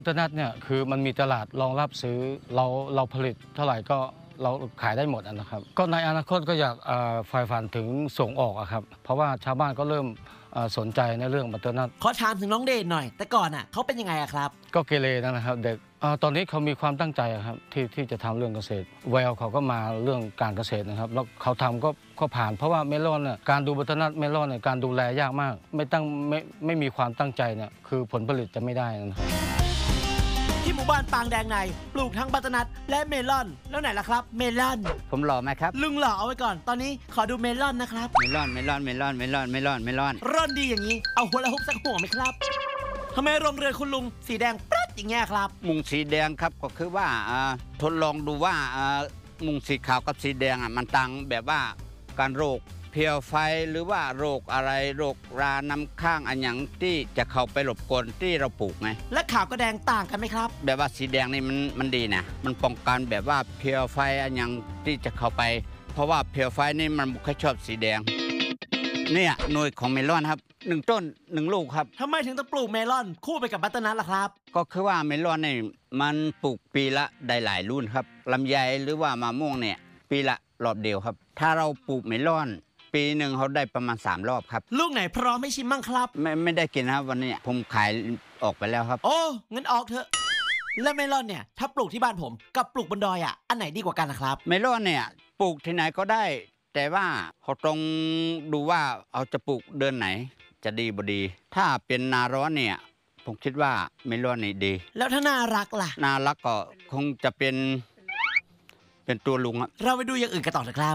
อินเทอร์เน็ตเนี่ยคือมันมีตลาดรองรับซื้อเราผลิตเท่าไหร่ก็เราขายได้หมดนะครับก็ในอนาคตก็อยากใฝ่ฝันถึงส่งออกครับเพราะว่าชาวบ้านก็เริ่มสนใจในเรื่องอินเทอร์เน็ตขอถามถึงน้องเดชหน่อยแต่ก่อนเขาเป็นยังไงครับก็เกเรนะครับเด็กตอนนี้เขามีความตั้งใจครับที่จะทำเรื่องเกษตรแววเขาก็มาเรื่องการเกษตรนะครับแล้วเขาทำก็ผ่านเพราะว่าเมลอนเนี่ยการดูอินเทอร์เน็ตเมลอนเนี่ยการดูแลยากมากไม่มีความตั้งใจเนี่ยคือผลผลิตจะไม่ได้นะครับที่หมู่บ้านปางแดงในปลูกทั้งบัตเตอร์นัทและเมลอนแล้วไหนล่ะครับเมลอนผมหล่อไหมครับลุงหล่อเอาไว้ก่อนตอนนี้ขอดูเมลอนนะครับเมลอนร่อนดีอย่างนี้เอาหัวละหุบสักหัวไหมครับทำไมโรงเรือนคุณลุงสีแดงปรั๊ดอย่างเงี้ยครับมุงสีแดงครับก็คือว่าทดลองดูว่ามุงสีขาวกับสีแดงมันต่างแบบว่าการโรคเพียวไฟหรือว่าโรคอะไรโรคราน้ำข้างอันอย่างที่จะเข้าไปหลบกลที่เราปลูกไงและขาวกับแดงต่างกันไหมครับแบบว่าสีแดงนี่มันดีนะมันป้องกันแบบว่าเพียวไฟอันอย่างที่จะเข้าไปเพราะว่าเพียวไฟนี่มันไม่ค่อยชอบสีแดงเนี่ยหน่วยของเมลอนครับ1 ต้น 1 ลูกครับทำไมถึงต้องปลูกเมลอนคู่ไปกับบัตเตอร์นัทล่ะครับก็คือว่าเมลอนนี่มันปลูกปีละได้หลายรุ่นครับลำไยหรือว่ามะม่วงเนี่ยปีละรอบเดียวครับถ้าเราปลูกเมลอนปีหนึ่งเขาได้ประมาณ3 รอบครับลูกไหนพร้อมให้ชิมมั่งครับไม่ได้กินครับวันนี้ผมขายออกไปแล้วครับโอ้งั้นออกเถอะแล้วเมลอนเนี่ยถ้าปลูกที่บ้านผมกับปลูกบนดอยอันไหนดีกว่ากันนะครับเมลอนเนี่ยปลูกที่ไหนก็ได้แต่ว่าเขาต้องดูว่าเอาจะปลูกเดือนไหนจะดีบ่ดีถ้าเป็นนาร้อนเนี่ยผมคิดว่าเมลอนนี่ดีแล้วถ้าน่ารักล่ะน่ารักก็คงจะเป็นตัวลุงครับเราไปดูอย่างอื่นกันต่อเลยครับ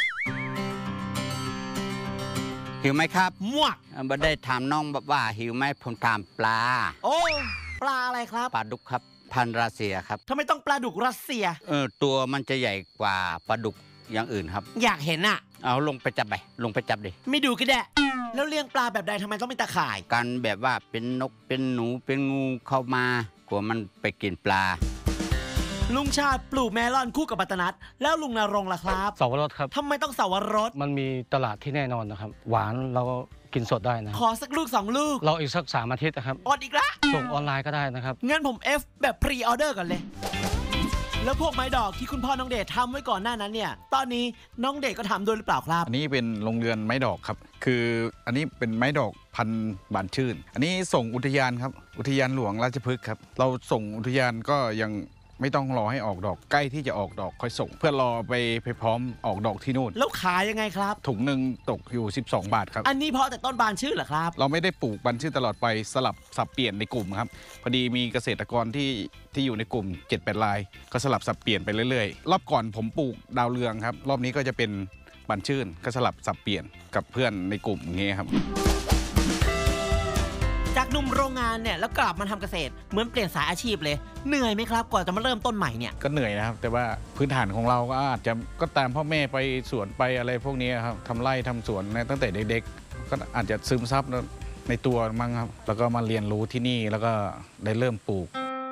หิวไหมครับมวกบ่ได้ถามน้องว่าหิวไหมผมถามปลาโอ้ปลาอะไรครับปลาดุกครับพันธุ์รัสเซียครับทำไมต้องปลาดุกรัสเซียตัวมันจะใหญ่กว่าปลาดุกอย่างอื่นครับอยากเห็นเอาลงไปจับดิไม่ดูก็ได้แล้วเลี้ยงปลาแบบใดทำไมต้องมีตาข่ายกันแบบว่าเป็นนกเป็นหนูเป็นงูเข้ามากลัวมันไปกินปลาลุงชาติปลูกเมลอนคู่กับบัตเตอร์นัทแล้วลุงนรงค์ล่ะครับสาวรสครับทำไมต้องสาวรสมันมีตลาดที่แน่นอนนะครับหวานเรากินสดได้นะขอสักลูก2 ลูกเราอีกสัก3 อาทิตย์นะครับอดอีกละส่งออนไลน์ก็ได้นะครับงั้นผม F แบบพรีออเดอร์ก่อนเลยแล้วพวกไม้ดอกที่คุณพ่อน้องเดชทำไว้ก่อนหน้านั้นเนี่ยตอนนี้น้องเดชก็ทำด้วยหรือเปล่าครับอันนี้เป็นโรงเรือนไม้ดอกครับคืออันนี้เป็นไม้ดอกพันธุ์บานชื่นอันนี้ส่งอุทยานครับอุทยานหลวงราชพฤกษ์ครับเราส่งอุทยานก็ยังไม่ต้องรอให้ออกดอกใกล้ที่จะออกดอกค่อยส่งเพื่อรอไปพร้อมออกดอกที่นู่นแล้วขายยังไงครับถุงหนึ่งตกอยู่12 บาทครับอันนี้เพราะแต่ต้นบานชื่นเหรอครับเราไม่ได้ปลูกบานชื่นตลอดไปสลับสับเปลี่ยนในกลุ่มครับพอดีมีเกษตรกรที่อยู่ในกลุ่ม 7-8 รายก็สลับสับเปลี่ยนไปเรื่อยๆรอบก่อนผมปลูกดาวเรืองครับรอบนี้ก็จะเป็นบานชื่นก็สลับสับเปลี่ยนกับเพื่อนในกลุ่มอย่างเงี้ยครับจากหนุ่มโรงงานเนี่ยแล้วกลับมาทำเกษตรเหมือนเปลี่ยนสายอาชีพเลยเหนื่อยไหมครับก่อนจะมาเริ่มต้นใหม่เนี่ยก็เหนื่อยนะครับแต่ว่าพื้นฐานของเราก็อาจจะก็ตามพ่อแม่ไปสวนไปอะไรพวกนี้ครับทำไร่ทำสวนตั้งแต่เด็กๆก็อาจจะซึมซับในตัวมั้งครับแล้วก็มาเรียนรู้ที่นี่แล้วก็ได้เริ่มปลูก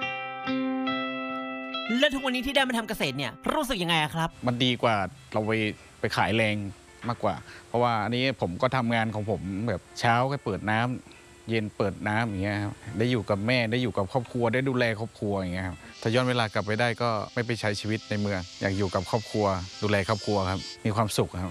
และทุกวันนี้ที่ได้มาทำเกษตรเนี่ยรู้สึกยังไงครับมันดีกว่าเราไปขายแรงมากกว่าเพราะว่าอันนี้ผมก็ทำงานของผมแบบเช้าก็เปิดน้ำเย็นเปิดน้ำอย่างเงี้ยครับได้อยู่กับแม่ได้อยู่กับครอบครัวได้ดูแลครอบครัวอย่างเงี้ยครับถ้าย้อนเวลากลับไปได้ก็ไม่ไปใช้ชีวิตในเมืองอยากอยู่กับครอบครัวดูแลครอบครัวครับมีความสุขครับ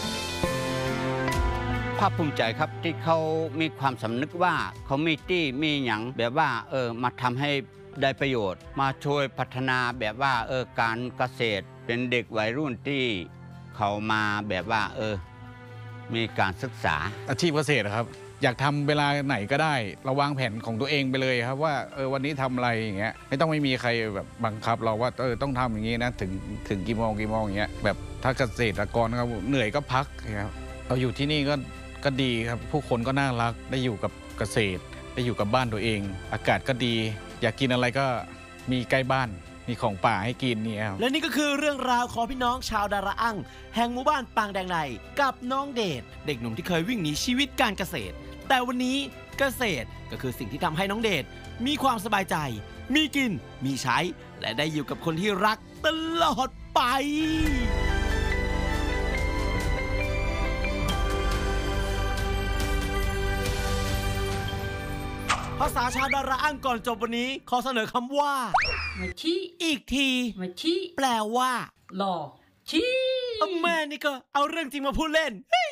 ภาคภูมิใจครับที่เขามีความสำนึกว่าเขามีอย่างแบบว่ามาทำให้ได้ประโยชน์มาช่วยพัฒนาแบบว่าการเกษตรเป็นเด็กวัยรุ่นที่เขามาแบบว่ามีการศึกษาอาชีพเกษตรครับอยากทำเวลาไหนก็ได้เราวางแผนของตัวเองไปเลยครับว่าวันนี้ทำอะไรอย่างเงี้ยไม่ต้องไม่มีใครแบบบังคับเราว่าต้องทำอย่างนี้นะถึงกี่โมงอย่างเงี้ยแบบถ้าเกษตรกรครับเหนื่อยก็พักครับเราอยู่ที่นี่ก็ดีครับผู้คนก็น่ารักได้อยู่กับเกษตรได้อยู่กับบ้านตัวเองอากาศก็ดีอยากกินอะไรก็มีใกล้บ้านมีของป่าให้กินนี่ครับและนี่ก็คือเรื่องราวของพี่น้องชาวดาราอั่งแห่งหมู่บ้านปางแดงในกับน้องเดชเด็กหนุ่มที่เคยวิ่งหนีชีวิตการเกษตรแต่วันนี้เกษตรก็คือสิ่งที่ทำให้น้องเดชมีความสบายใจมีกินมีใช้และได้อยู่กับคนที่รักตลอดไปภาษาชาวดาราอั้งก่อนจบวันนี้ขอเสนอคำว่ามาชี้อีกทีมาชี้แปลว่าหล่อชี้แม่นี่ก็เอาเรื่องจริงมาพูดเล่น